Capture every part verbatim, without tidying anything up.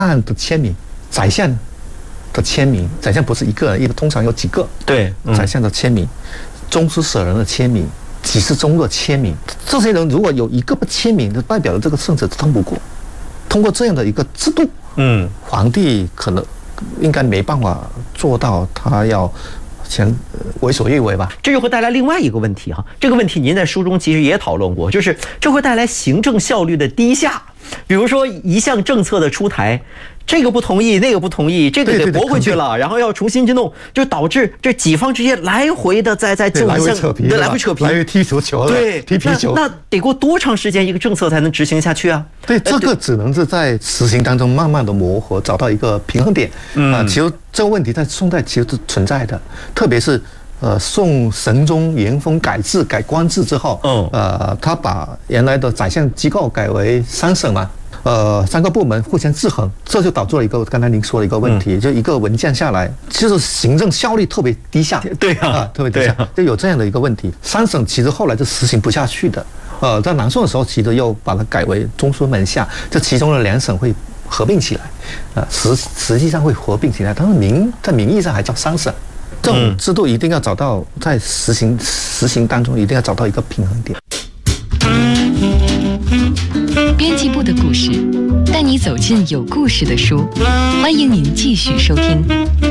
按的签名，宰相的签名，宰相不是一个人，一个通常有几个， 对， 嗯、宰相的签名，中书舍人的签名，几世宗的签名，这些人如果有一个不签名，就代表了这个圣旨通不过。通过这样的一个制度，嗯，皇帝可能应该没办法做到，他要先为所欲为吧。 这就会带来另外一个问题哈，这个问题您在书中其实也讨论过，就是这会带来行政效率的低下。比如说一项政策的出台，这个不同意，那个不同意，这个给驳回去了，然后要重新去弄，就导致这几方之间来回的在在这来回扯皮， 来回扯皮， 来回踢足球， 对， 踢皮球。 那那得过多长时间一个政策才能执行下去啊？ 对，这个只能是在实行当中慢慢的磨合，找到一个平衡点。嗯啊，其实这个问题在宋代其实是存在的，特别是。呃，宋神宗元丰改制改官制之后，嗯，呃，他把原来的宰相机构改为三省嘛，呃，三个部门互相制衡，这就导致了一个刚才您说的一个问题，嗯、就一个文件下来，就是行政效率特别低下， 对啊， 啊特别低下，啊、就有这样的一个问题。三省其实后来就实行不下去的，呃，在南宋的时候，其实又把它改为中书门下，这其中的两省会合并起来，啊、呃，实实际上会合并起来，但是名在名义上还叫三省。这种制度一定要找到，在实行实行当中一定要找到一个平衡点。 编辑部的故事，带你走进有故事的书，欢迎您继续收听。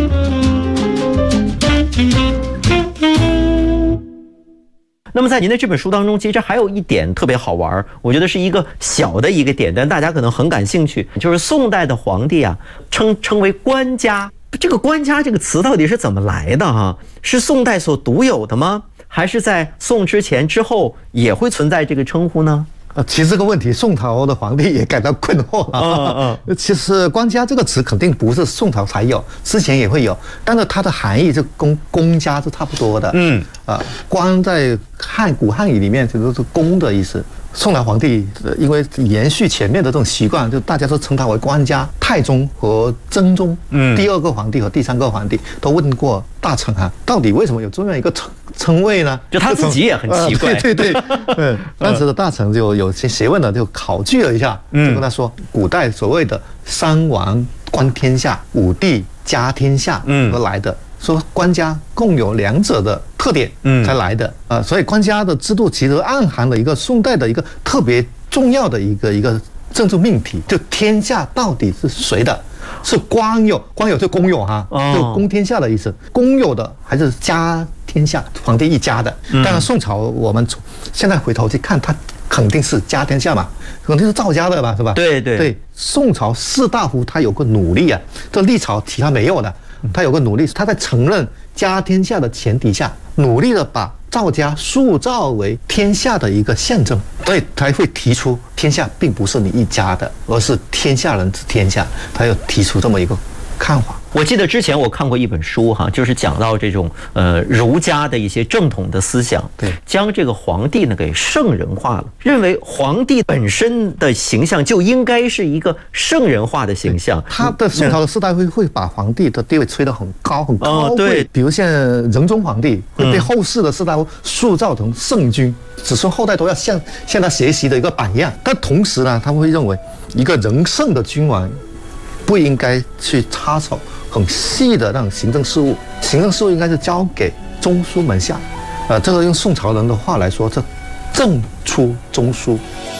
那么在您的这本书当中，其实还有一点特别好玩，我觉得是一个小的一个点，但大家可能很感兴趣，就是宋代的皇帝啊，称称为官家。这个官家这个词到底是怎么来的哈？是宋代所独有的吗？还是在宋之前之后也会存在这个称呼呢？ 呃，其实这个问题，宋朝的皇帝也感到困惑啊。嗯嗯。其实“官家”这个词肯定不是宋朝才有，之前也会有，但是它的含义就公公家是差不多的。嗯。啊，官在汉古汉语里面就是公的意思。宋朝皇帝因为延续前面的这种习惯，就大家都称他为官家。太宗和真宗，嗯，第二个皇帝和第三个皇帝都问过大臣啊，到底为什么有这样一个称称谓呢？ 就他自己也很奇怪。 呃、对对对，嗯，当时的大臣就有些学问的就考据了一下，就跟他说，古代所谓的三王观天下，五帝家天下而来的。嗯，说官家共有两者的特点，嗯，才来的啊、呃，所以官家的制度其实暗含了一个宋代的一个特别重要的一个一个政治命题，就天下到底是谁的？是官有，官有就公有哈，就公天下的意思。公有的还是家天下，皇帝一家的。当然，宋朝我们现在回头去看，它肯定是家天下嘛，肯定是赵家的吧，是吧？ 对对对，宋朝士大夫他有个努力啊，这历朝其他没有的。他有个努力，他在承认家天下的前提下，努力的把赵家塑造为天下的一个象征，所以才会提出天下并不是你一家的，而是天下人之天下。他又提出这么一个看法。 我记得之前我看过一本书哈，就是讲到这种呃儒家的一些正统的思想， 对， 将这个皇帝呢给圣人化了，认为皇帝本身的形象就应该是一个圣人化的形象。 他的宋朝的士大夫会把皇帝的地位吹得很高很高贵，哦、对，比如像仁宗皇帝会被后世的士大夫塑造成圣君，子孙后代都要向向他学习的一个榜样。但同时呢，他们会认为一个仁圣的君王不应该去插手很细的那种行政事务，行政事务应该是交给中书门下，呃，这个用宋朝人的话来说，这正出中枢。